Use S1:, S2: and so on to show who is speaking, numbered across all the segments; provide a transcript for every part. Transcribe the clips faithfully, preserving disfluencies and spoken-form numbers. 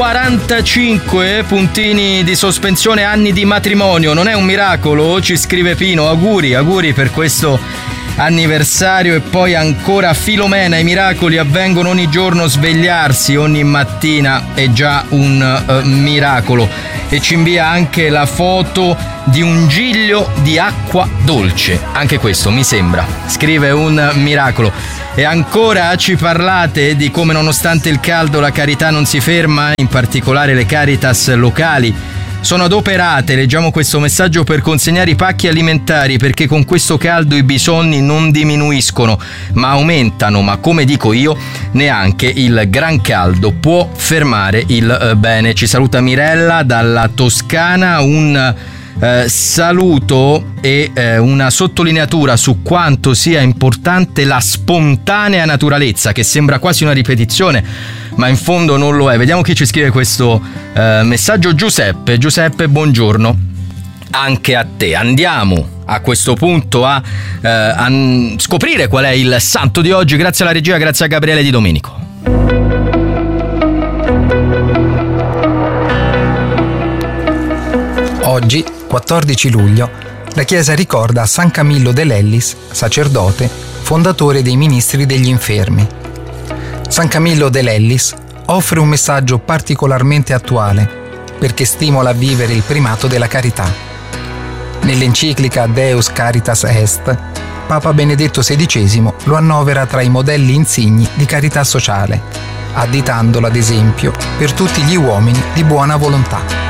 S1: quarantacinque puntini di sospensione, anni di matrimonio, non è un miracolo? Ci scrive Pino, auguri, auguri per questo anniversario. E poi ancora Filomena, i miracoli avvengono ogni giorno, svegliarsi ogni mattina è già un uh, miracolo. E ci invia anche la foto di un giglio di acqua dolce, anche questo mi sembra, scrive, un miracolo. E ancora ci parlate di come nonostante il caldo la carità non si ferma, in particolare le Caritas locali sono adoperate, leggiamo questo messaggio, per consegnare i pacchi alimentari, perché con questo caldo i bisogni non diminuiscono ma aumentano, ma come dico io neanche il gran caldo può fermare il bene. Ci saluta Mirella dalla Toscana, un Eh, saluto e eh, una sottolineatura su quanto sia importante la spontanea naturalezza, che sembra quasi una ripetizione ma in fondo non lo è. Vediamo chi ci scrive questo eh, messaggio. Giuseppe, Giuseppe, buongiorno anche a te. Andiamo a questo punto a, eh, a scoprire qual è il santo di oggi, grazie alla regia, grazie a Gabriele Di Domenico.
S2: Oggi, quattordici luglio, la Chiesa ricorda San Camillo de Lellis, sacerdote, fondatore dei Ministri degli Infermi. San Camillo de Lellis offre un messaggio particolarmente attuale perché stimola a vivere il primato della carità. Nell'enciclica Deus Caritas Est, Papa Benedetto sedicesimo lo annovera tra i modelli insigni di carità sociale, additandolo ad esempio per tutti gli uomini di buona volontà.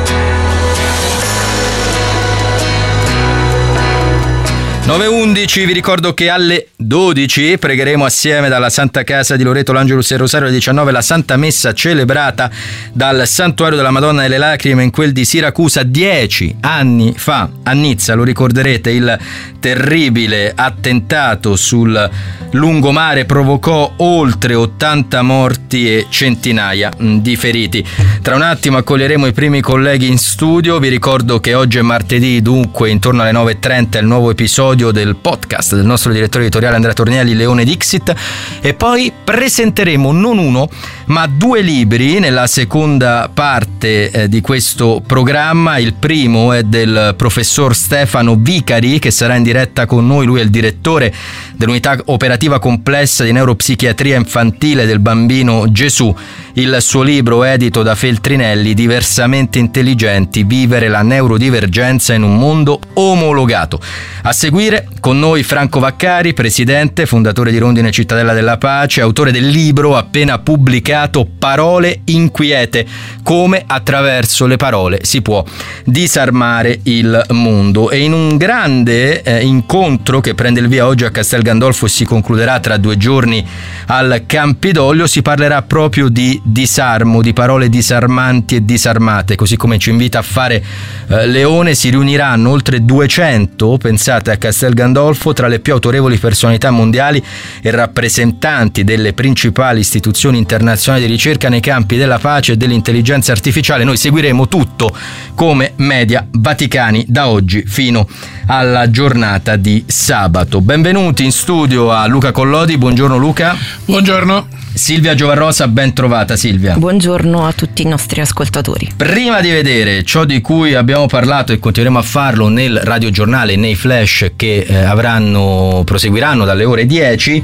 S1: nove e undici, vi ricordo che alle dodici pregheremo assieme dalla Santa Casa di Loreto l'Angelus e il Rosario, alle diciannove la Santa Messa celebrata dal Santuario della Madonna delle Lacrime in quel di Siracusa. Dieci anni fa a Nizza, lo ricorderete, il terribile attentato sul lungomare provocò oltre ottanta morti e centinaia di feriti. Tra un attimo accoglieremo i primi colleghi in studio. Vi ricordo che oggi è martedì, dunque intorno alle nove e trenta il nuovo episodio del podcast del nostro direttore editoriale Andrea Tornielli, Leone Dixit, e poi presenteremo non uno ma due libri nella seconda parte eh, di questo programma. Il primo è del professor Stefano Vicari, che sarà in diretta con noi. Lui è il direttore dell'unità operativa complessa di neuropsichiatria infantile del Bambino Gesù. Il suo libro, edito da Feltrinelli, Diversamente intelligenti, vivere la neurodivergenza in un mondo omologato. A seguire con noi Franco Vaccari, presidente, fondatore di Rondine Cittadella della Pace, autore del libro appena pubblicato Parole inquiete, come attraverso le parole si può disarmare il mondo. E in un grande eh, incontro che prende il via oggi a Castel Gandolfo e si concluderà tra due giorni al Campidoglio, si parlerà proprio di disarmo, di parole disarmanti e disarmate, così come ci invita a fare eh, Leone. Si riuniranno oltre duecento, pensate, a Castel Gandolfo, tra le più autorevoli personalità mondiali e rappresentanti delle principali istituzioni internazionali di ricerca nei campi della pace e dell'intelligenza artificiale. Noi seguiremo tutto come Media Vaticani da oggi fino alla giornata di sabato. Benvenuti in studio a Luca Collodi. Buongiorno Luca.
S3: Buongiorno.
S1: Silvia Giovarrosa, ben trovata Silvia.
S4: Buongiorno a tutti i nostri ascoltatori.
S1: Prima di vedere ciò di cui abbiamo parlato e continueremo a farlo nel radiogiornale, nei flash che eh, avranno proseguiranno dalle ore dieci,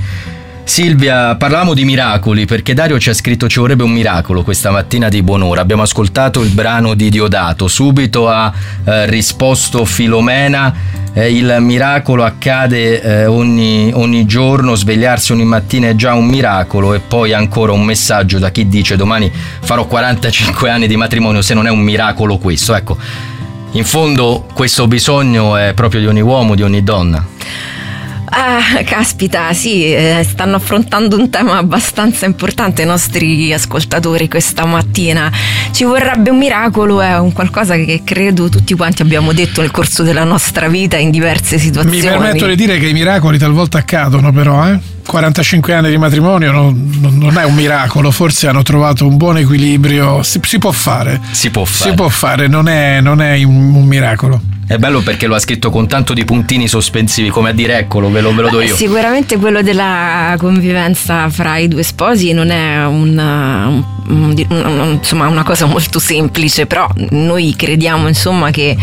S1: Silvia, parlavamo di miracoli perché Dario ci ha scritto ci vorrebbe un miracolo questa mattina di buon'ora. Abbiamo ascoltato il brano di Diodato, subito ha eh, risposto Filomena, eh, il miracolo accade eh, ogni, ogni giorno, svegliarsi ogni mattina è già un miracolo. E poi ancora un messaggio da chi dice domani farò quarantacinque anni di matrimonio, se non è un miracolo questo. Ecco, in fondo questo bisogno è proprio di ogni uomo, di ogni donna.
S4: Ah, caspita, sì, eh, stanno affrontando un tema abbastanza importante i nostri ascoltatori questa mattina. Ci vorrebbe un miracolo, è un qualcosa che credo tutti quanti abbiamo detto nel corso della nostra vita in diverse situazioni.
S3: Mi permetto di dire che i miracoli talvolta accadono, però, eh? quarantacinque anni di matrimonio non, non è un miracolo, forse hanno trovato un buon equilibrio, si, si può fare.
S1: Si può fare.
S3: Si può fare, non è, non è un, un miracolo.
S1: È bello perché lo ha scritto con tanto di puntini sospensivi, come a dire eccolo, ve lo, ve lo do io.
S4: Sicuramente quello della convivenza fra i due sposi non è una, un, un, un, insomma, una cosa molto semplice, però noi crediamo insomma che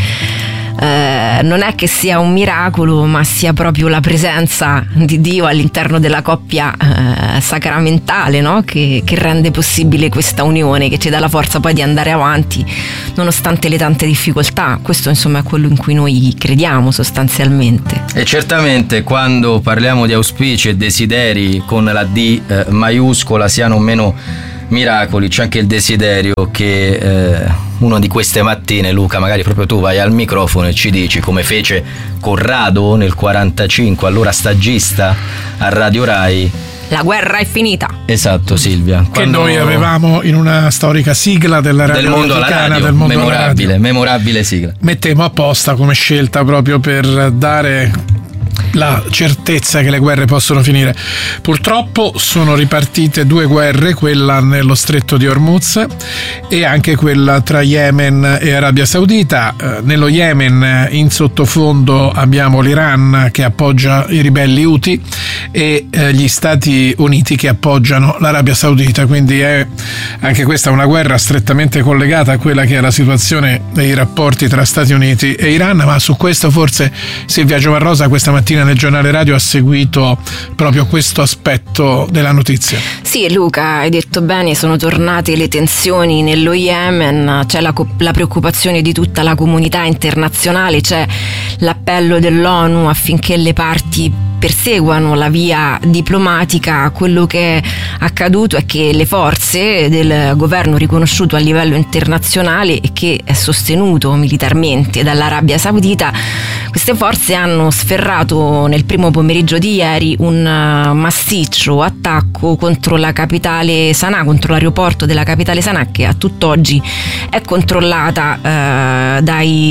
S4: Eh, non è che sia un miracolo, ma sia proprio la presenza di Dio all'interno della coppia eh, sacramentale, no? che, che rende possibile questa unione, che ci dà la forza poi di andare avanti nonostante le tante difficoltà. Questo insomma è quello in cui noi crediamo sostanzialmente.
S1: E certamente quando parliamo di auspici e desideri con la D eh, maiuscola, siano o meno miracoli, c'è anche il desiderio che eh, una di queste mattine, Luca, magari proprio tu vai al microfono e ci dici, come fece Corrado nel quarantacinque, allora stagista a Radio Rai:
S4: la guerra è finita.
S1: Esatto, Silvia.
S3: Che Quando... noi avevamo in una storica sigla della radio
S1: del mondo alla radio,
S3: del mondo
S1: memorabile,
S3: alla radio.
S1: memorabile sigla.
S3: Mettemmo apposta come scelta proprio per dare la certezza che le guerre possono finire. Purtroppo sono ripartite due guerre, quella nello stretto di Hormuz e anche quella tra Yemen e Arabia Saudita. Eh, nello Yemen in sottofondo abbiamo l'Iran che appoggia i ribelli Houthi e eh, gli Stati Uniti che appoggiano l'Arabia Saudita, quindi è anche questa una guerra strettamente collegata a quella che è la situazione dei rapporti tra Stati Uniti e Iran. Ma su questo forse Silvia Giovarrosa questa mattina nel giornale radio ha seguito proprio questo aspetto della notizia.
S4: Sì, Luca, hai detto bene, sono tornate le tensioni nello Yemen, c'è la, la preoccupazione di tutta la comunità internazionale, c'è l'appello dell'ONU affinché le parti perseguano la via diplomatica. Quello che è accaduto è che le forze del governo riconosciuto a livello internazionale e che è sostenuto militarmente dall'Arabia Saudita, queste forze hanno sferrato nel primo pomeriggio di ieri un massiccio attacco contro la capitale Sana'a, contro l'aeroporto della capitale Sana'a, che a tutt'oggi è controllata eh,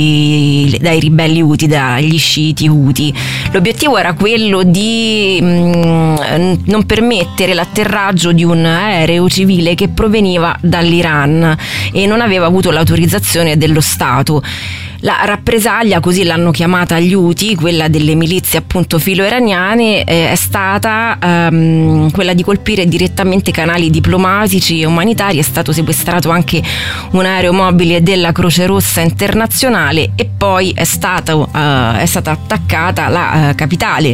S4: dai, dai ribelli Houthi, dagli sciiti Houthi. L'obiettivo era quello di mh, non permettere l'atterraggio di un aereo civile che proveniva dall'Iran e non aveva avuto l'autorizzazione dello Stato. La rappresaglia, così l'hanno chiamata gli Houthi, quella delle milizie appunto filo-iraniane, eh, è stata ehm, quella di colpire direttamente canali diplomatici e umanitari. È stato sequestrato anche un aereo mobile della Croce Rossa internazionale e poi è, stato, eh, è stata attaccata la eh, capitale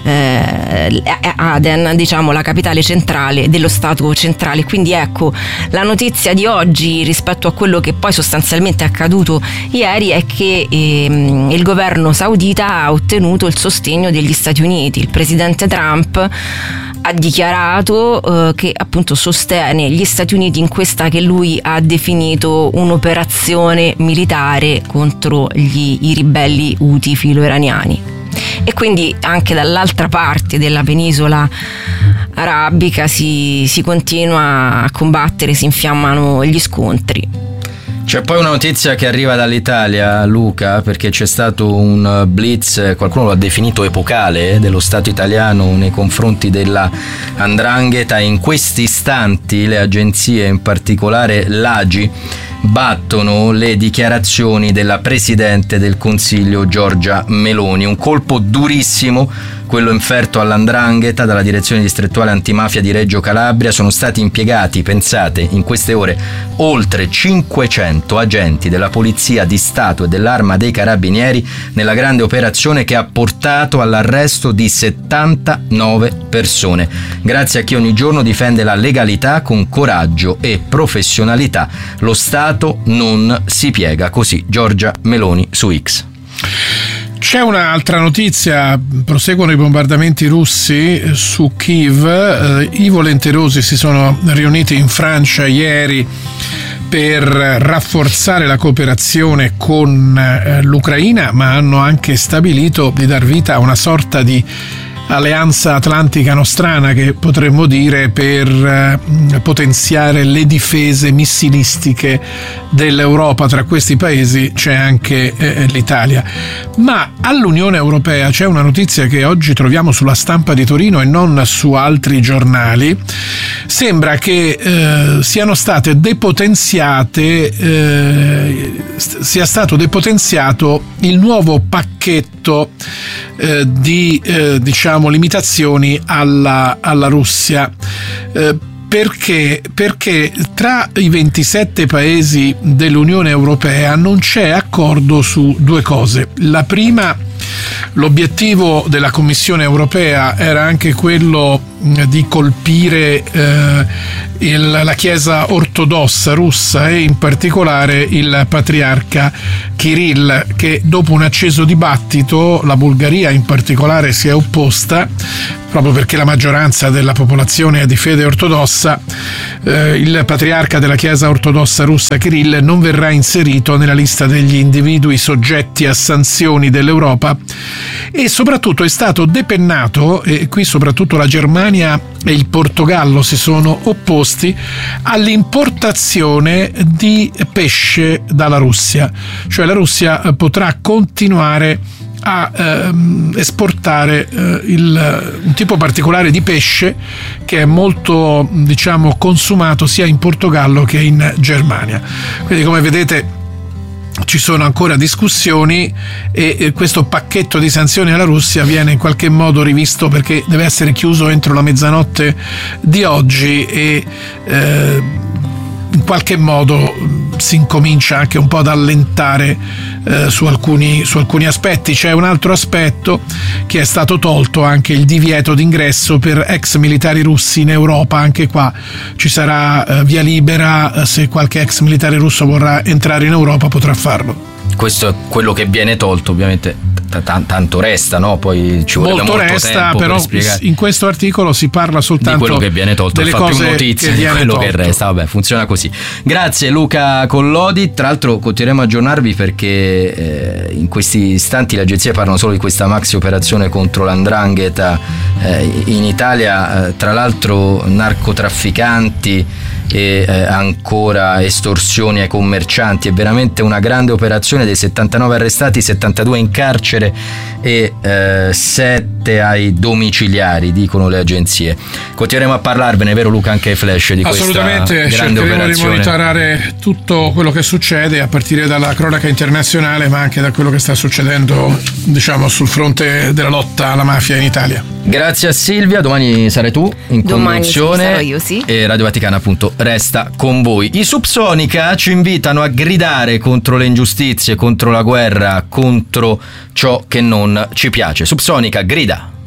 S4: eh, Aden, diciamo la capitale centrale dello Stato centrale. Quindi ecco, la notizia di oggi rispetto a quello che poi sostanzialmente è accaduto ieri è che che ehm, il governo saudita ha ottenuto il sostegno degli Stati Uniti. Il presidente Trump ha dichiarato eh, che appunto sostiene gli Stati Uniti in questa che lui ha definito un'operazione militare contro gli, i ribelli Houthi filo-iraniani. E quindi anche dall'altra parte della penisola arabica si, si continua a combattere, si infiammano gli scontri.
S1: C'è poi una notizia che arriva dall'Italia, Luca, perché c'è stato un blitz, qualcuno lo ha definito epocale, dello Stato italiano nei confronti della 'ndrangheta. In questi istanti le agenzie, in particolare l'A G I, battono le dichiarazioni della Presidente del Consiglio Giorgia Meloni. Un colpo durissimo, quello inferto alla 'ndrangheta dalla Direzione Distrettuale Antimafia di Reggio Calabria. Sono stati impiegati, pensate, in queste ore oltre cinquecento agenti della Polizia di Stato e dell'Arma dei Carabinieri nella grande operazione che ha portato all'arresto di settantanove persone. Grazie a chi ogni giorno difende la legalità con coraggio e professionalità, lo Stato non si piega. Così Giorgia Meloni su X.
S3: C'è un'altra notizia, proseguono i bombardamenti russi su Kiev. Eh, I volenterosi si sono riuniti in Francia ieri per rafforzare la cooperazione con eh, l'Ucraina, ma hanno anche stabilito di dar vita a una sorta di alleanza atlantica nostrana, che potremmo dire, per eh, potenziare le difese missilistiche dell'Europa. Tra questi paesi c'è anche eh, l'Italia. Ma all'Unione Europea c'è una notizia che oggi troviamo sulla Stampa di Torino e non su altri giornali. Sembra che eh, siano state depotenziate eh, sia stato depotenziato il nuovo pacchetto eh, di eh, diciamo limitazioni alla, alla Russia. Eh, Perché? Perché tra i ventisette paesi dell'Unione Europea non c'è accordo su due cose. La prima, l'obiettivo della Commissione Europea era anche quello di colpire eh, il, la Chiesa ortodossa russa e in particolare il patriarca Kirill, che dopo un acceso dibattito, la Bulgaria in particolare si è opposta, proprio perché la maggioranza della popolazione è di fede ortodossa. Eh, il patriarca della Chiesa ortodossa russa Kirill non verrà inserito nella lista degli individui soggetti a sanzioni dell'Europa e soprattutto è stato depennato, e qui soprattutto la Germania e il Portogallo si sono opposti, all'importazione di pesce dalla Russia. Cioè la Russia potrà continuare a ehm, esportare eh, il, un tipo particolare di pesce che è molto, diciamo, consumato sia in Portogallo che in Germania. Quindi, come vedete, ci sono ancora discussioni e, e questo pacchetto di sanzioni alla Russia viene in qualche modo rivisto, perché deve essere chiuso entro la mezzanotte di oggi e eh, in qualche modo si incomincia anche un po' ad allentare eh, su alcuni, su alcuni aspetti. C'è un altro aspetto che è stato tolto, anche il divieto d'ingresso per ex militari russi in Europa. Anche qua ci sarà eh, via libera, se qualche ex militare russo vorrà entrare in Europa potrà farlo.
S1: Questo è quello che viene tolto, ovviamente t- t- tanto resta, no? Poi ci vorrebbe molto,
S3: molto resta,
S1: tempo
S3: però
S1: per spiegare.
S3: In questo articolo si parla soltanto
S1: di quello che viene tolto,
S3: delle
S1: fa
S3: cose
S1: più notizie
S3: che
S1: di quello
S3: tolto.
S1: Che resta. Vabbè, funziona così. Grazie Luca Collodi. Tra l'altro continueremo a aggiornarvi, perché eh, in questi istanti le agenzie parlano solo di questa maxi operazione contro l'Andrangheta eh, in Italia. Eh, tra l'altro narcotrafficanti e eh, ancora estorsioni ai commercianti. È veramente una grande operazione. Dei settantanove arrestati, settantadue in carcere e eh, sette ai domiciliari, dicono le agenzie. Continueremo a parlarvene, vero Luca, anche ai flash di questa grande
S3: Assolutamente, cercheremo
S1: operazione.
S3: di monitorare tutto quello che succede, a partire dalla cronaca internazionale, ma anche da quello che sta succedendo, diciamo, sul fronte della lotta alla mafia in Italia.
S1: Grazie a Silvia, domani sarai tu in
S4: Domani
S1: conduzione.
S4: sì, sarò io, sì.
S1: E Radio Vaticana appunto resta con voi. I Subsonica ci invitano a gridare contro le ingiustizie, contro la guerra, contro ciò che non ci piace. Subsonica grida.